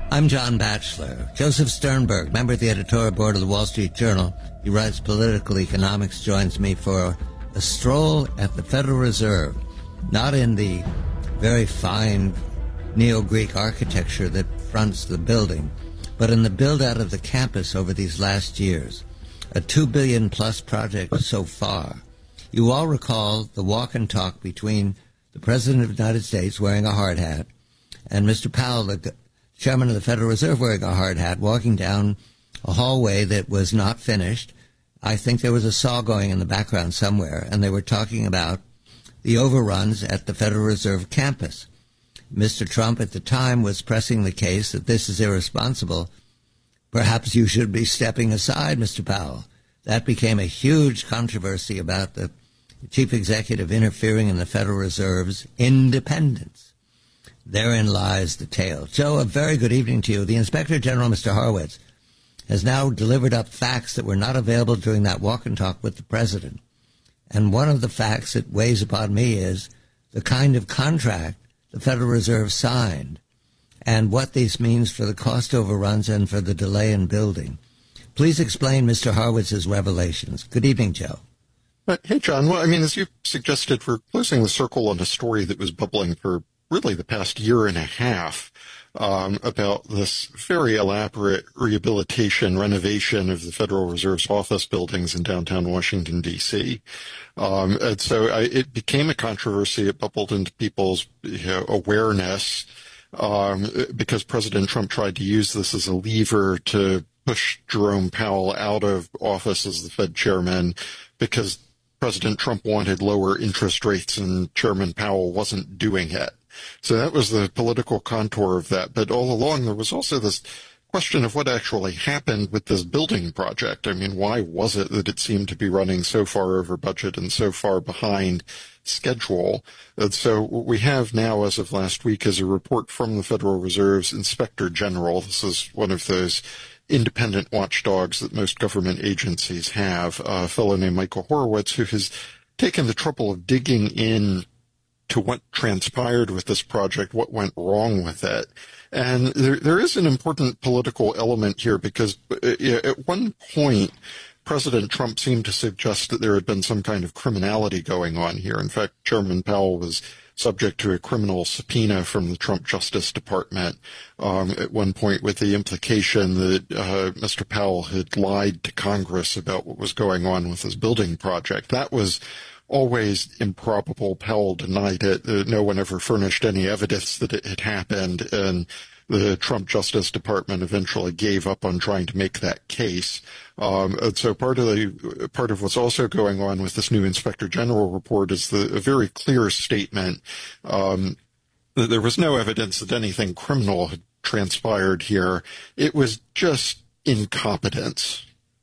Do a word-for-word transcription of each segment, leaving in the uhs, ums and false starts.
I'm John Batchelor. Joseph Sternberg, member of the editorial board of the Wall Street Journal. He writes political economics, joins me for a stroll at the Federal Reserve, not in the very fine neo-Greek architecture that fronts the building, but in the build-out of the campus over these last years. A two billion dollars plus project so far. You all recall the walk and talk between the President of the United States wearing a hard hat and Mister Powell, the Chairman of the Federal Reserve, wearing a hard hat, walking down a hallway that was not finished. I think there was a saw going in the background somewhere, and they were talking about the overruns at the Federal Reserve campus. Mister Trump at the time was pressing the case that this is irresponsible. Perhaps you should be stepping aside, Mister Powell. That became a huge controversy about the chief executive interfering in the Federal Reserve's independence. Therein lies the tale. Joe, a very good evening to you. The Inspector General, Mister Horowitz, has now delivered up facts that were not available during that walk and talk with the President. And one of the facts that weighs upon me is the kind of contract the Federal Reserve signed and what this means for the cost overruns and for the delay in building. Please explain Mister Horowitz's revelations. Good evening, Joe. But, hey, John. Well, I mean, as you suggested, we're closing the circle on a story that was bubbling for really the past year and a half um, about this very elaborate rehabilitation, renovation of the Federal Reserve's office buildings in downtown Washington, D C. Um, and so I, it became a controversy. It bubbled into people's you know, awareness um, because President Trump tried to use this as a lever to push Jerome Powell out of office as the Fed chairman because President Trump wanted lower interest rates and Chairman Powell wasn't doing it. So that was the political contour of that. But all along, there was also this question of what actually happened with this building project. I mean, why was it that it seemed to be running so far over budget and so far behind schedule? And so what we have now, as of last week, is a report from the Federal Reserve's Inspector General. This is one of those independent watchdogs that most government agencies have, a fellow named Michael Horowitz, who has taken the trouble of digging in to what transpired with this project, what went wrong with it. And there, there is an important political element here because at one point, President Trump seemed to suggest that there had been some kind of criminality going on here. In fact, Chairman Powell was subject to a criminal subpoena from the Trump Justice Department um, at one point with the implication that uh, Mister Powell had lied to Congress about what was going on with his building project. That was always improbable. Powell denied it. Uh, no one ever furnished any evidence that it had happened, and the Trump Justice Department eventually gave up on trying to make that case. Um, and so part of the part of what's also going on with this new Inspector General report is the a very clear statement um, that there was no evidence that anything criminal had transpired here. It was just incompetence.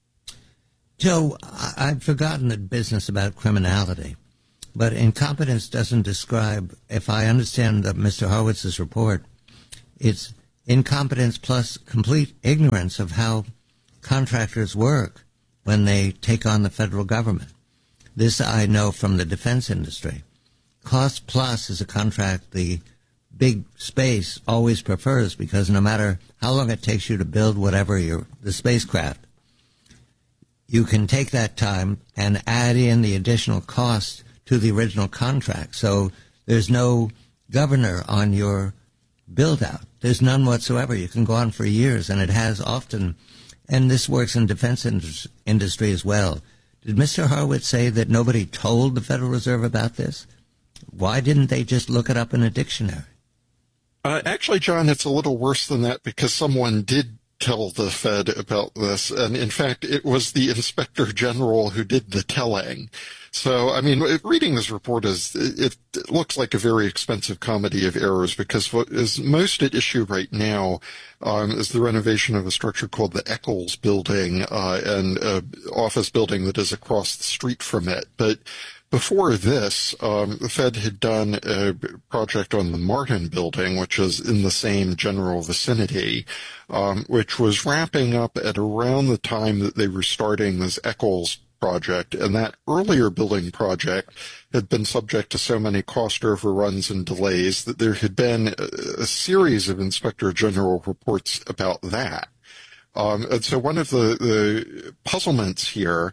Joe, I've forgotten the business about criminality, but incompetence doesn't describe, if I understand Mister Horowitz's report, it's incompetence plus complete ignorance of how contractors work when they take on the federal government. This I know from the defense industry. Cost plus is a contract the big space always prefers because no matter how long it takes you to build whatever your the spacecraft, you can take that time and add in the additional cost to the original contract. So there's no governor on your build-out. There's none whatsoever. You can go on for years, and it has often, and this works in defense indus- industry as well. Did Mister Horowitz say that nobody told the Federal Reserve about this? Why didn't they just look it up in a dictionary? Uh, actually, John, it's a little worse than that because someone did tell the Fed about this. And in fact, it was the Inspector General who did the telling. So, I mean, reading this report is, it, it looks like a very expensive comedy of errors because what is most at issue right now um, is the renovation of a structure called the Eccles Building uh, and an office building that is across the street from it. But before this, um, the Fed had done a project on the Martin Building, which is in the same general vicinity, um, which was wrapping up at around the time that they were starting this Eccles project, and that earlier building project had been subject to so many cost overruns and delays that there had been a, a series of Inspector General reports about that. Um, and so one of the, the puzzlements here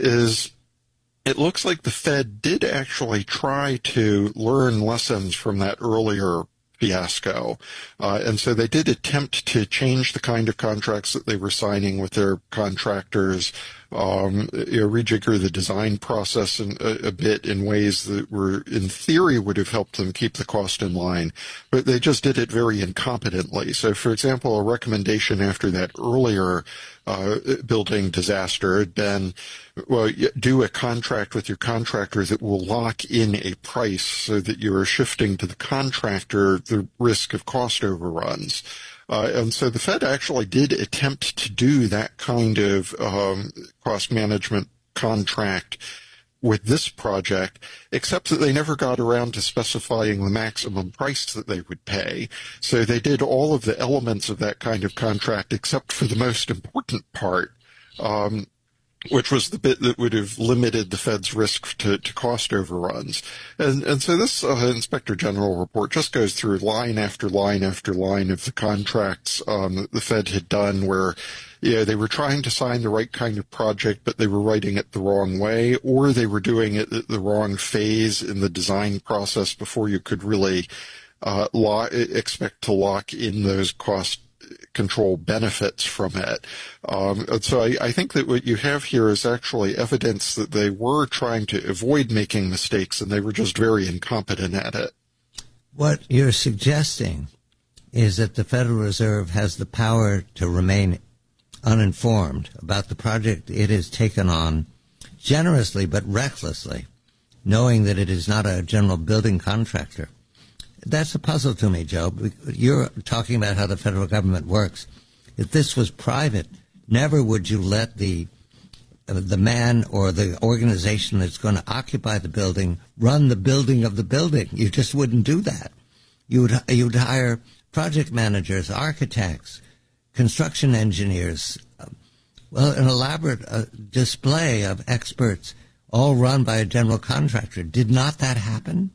is it looks like the Fed did actually try to learn lessons from that earlier fiasco. Uh, and so they did attempt to change the kind of contracts that they were signing with their contractors, um, you know, rejigger the design process in, a, a bit in ways that were, in theory, would have helped them keep the cost in line. But they just did it very incompetently. So, for example, a recommendation after that earlier uh, building disaster had been, well, do a contract with your contractor that will lock in a price so that you are shifting to the contractor the risk of cost overruns. Uh, and so the Fed actually did attempt to do that kind of um, cost management contract with this project, except that they never got around to specifying the maximum price that they would pay. So they did all of the elements of that kind of contract except for the most important part, um, which was the bit that would have limited the Fed's risk to, to cost overruns. And, and so this uh, Inspector General report just goes through line after line after line of the contracts um, that the Fed had done where, you know, they were trying to sign the right kind of project, but they were writing it the wrong way, or they were doing it at the wrong phase in the design process before you could really uh, lo- expect to lock in those cost control benefits from it. Um, and so I, I think that what you have here is actually evidence that they were trying to avoid making mistakes and they were just very incompetent at it. What you're suggesting is that the Federal Reserve has the power to remain uninformed about the project it has taken on generously but recklessly, knowing that it is not a general building contractor. That's a puzzle to me, Joe. You're talking about how the federal government works. If this was private, never would you let the uh, the man or the organization that's going to occupy the building run the building of the building. You just wouldn't do that. You would you'd hire project managers, architects, construction engineers. Uh, well, an elaborate uh, display of experts, all run by a general contractor. Did not that happen?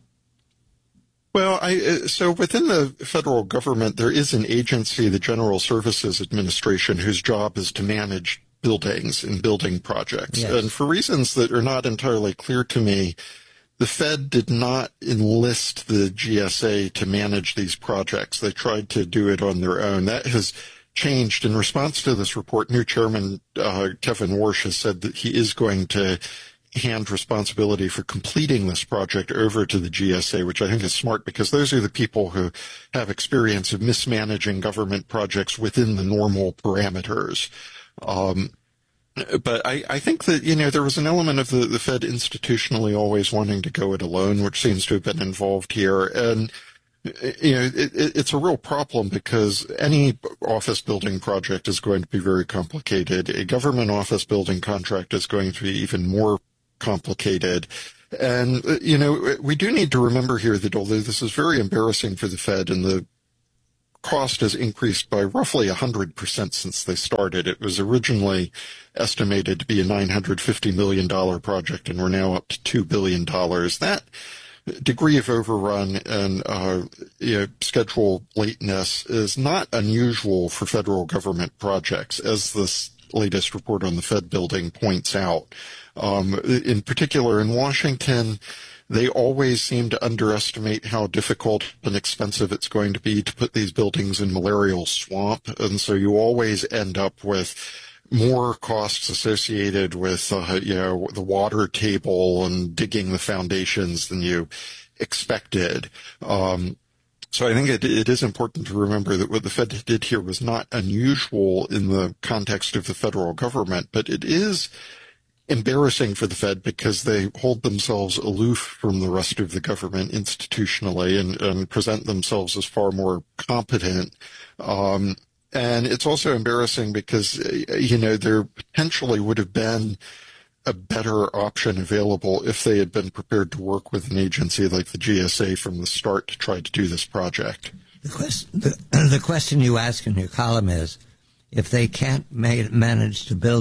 Well, I, so within the federal government, there is an agency, the General Services Administration, whose job is to manage buildings and building projects. Yes. And for reasons that are not entirely clear to me, the Fed did not enlist the G S A to manage these projects. They tried to do it on their own. That has changed. In response to this report, new chairman uh, Kevin Warsh has said that he is going to hand responsibility for completing this project over to the G S A, which I think is smart because those are the people who have experience of mismanaging government projects within the normal parameters. Um, but I, I think that, you know, there was an element of the, the Fed institutionally always wanting to go it alone, which seems to have been involved here. And, you know, it, it, it's a real problem because any office building project is going to be very complicated. A government office building contract is going to be even more complicated. And, you know, we do need to remember here that although this is very embarrassing for the Fed and the cost has increased by roughly one hundred percent since they started, it was originally estimated to be a nine hundred fifty million dollars project, and we're now up to two billion dollars. That degree of overrun and uh, you know, schedule lateness is not unusual for federal government projects, as this latest report on the Fed building points out. Um, in particular, in Washington, they always seem to underestimate how difficult and expensive it's going to be to put these buildings in malarial swamp. And so you always end up with more costs associated with, uh, you know, the water table and digging the foundations than you expected. Um, So I think it, it is important to remember that what the Fed did here was not unusual in the context of the federal government, but it is embarrassing for the Fed because they hold themselves aloof from the rest of the government institutionally and, and present themselves as far more competent. Um, and it's also embarrassing because, you know, there potentially would have been a better option available if they had been prepared to work with an agency like the G S A from the start to try to do this project. The question, the, the question you ask in your column is, if they can't ma- manage to build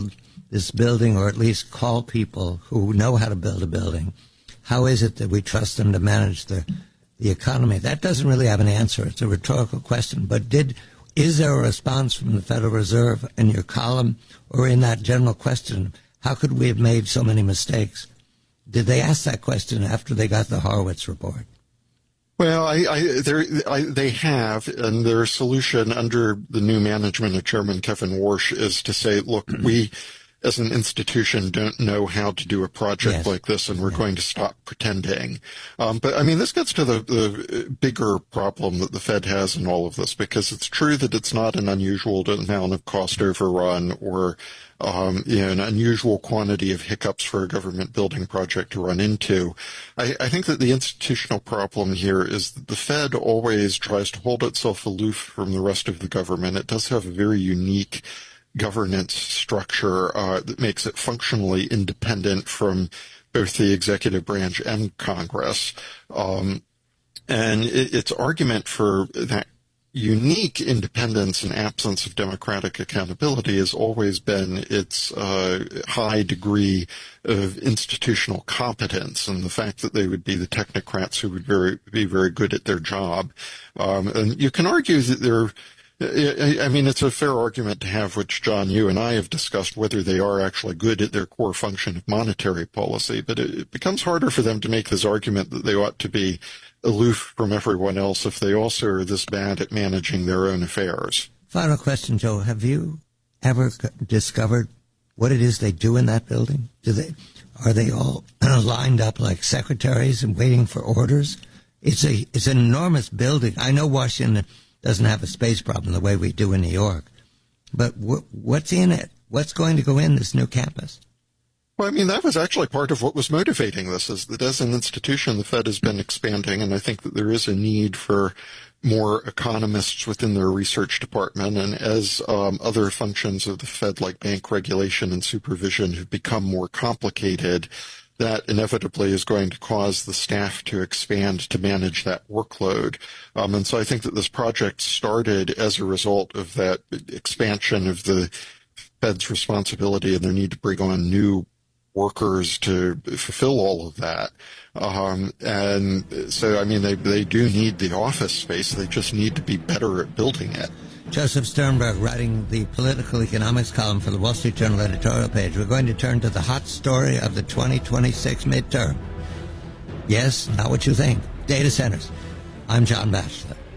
this building, or at least call people who know how to build a building? How is it that we trust them to manage the, the economy? That doesn't really have an answer. It's a rhetorical question. But did is there a response from the Federal Reserve in your column or in that general question? How could we have made so many mistakes? Did they ask that question after they got the Horowitz report? Well, I, I, I, they have, and their solution under the new management of Chairman Kevin Warsh is to say, look, we as an institution don't know how to do a project yes. like this, and we're yeah. going to stop pretending. Um, but, I mean, this gets to the, the bigger problem that the Fed has in all of this, because it's true that it's not an unusual amount of cost overrun or Um, you know, an unusual quantity of hiccups for a government building project to run into. I, I think that the institutional problem here is that the Fed always tries to hold itself aloof from the rest of the government. It does have a very unique governance structure uh, that makes it functionally independent from both the executive branch and Congress. Um, and it, its argument for that unique independence and absence of democratic accountability has always been its uh, high degree of institutional competence and the fact that they would be the technocrats who would very, be very good at their job. Um, and you can argue that they're I mean, it's a fair argument to have, which, John, you and I have discussed, whether they are actually good at their core function of monetary policy. But it, it becomes harder for them to make this argument that they ought to be aloof from everyone else if they also are this bad at managing their own affairs. Final question, Joe. Have you ever discovered what it is they do in that building? Do they are they all lined up like secretaries and waiting for orders? It's a it's an enormous building. I know Washington doesn't have a space problem the way we do in New York. But w- what's in it? What's going to go in this new campus? Well, I mean, that was actually part of what was motivating this, is that as an institution, the Fed has been expanding, and I think that there is a need for more economists within their research department. And as um, other functions of the Fed, like bank regulation and supervision, have become more complicated, that inevitably is going to cause the staff to expand to manage that workload. Um, and so I think that this project started as a result of that expansion of the Fed's responsibility and their need to bring on new workers to fulfill all of that. Um, and so, I mean, they, they do need the office space. They just need to be better at building it. Joseph Sternberg, writing the political economics column for the Wall Street Journal editorial page. We're going to turn to the hot story of the twenty twenty-six midterm. Yes, not what you think. Data centers. I'm John Batchelor.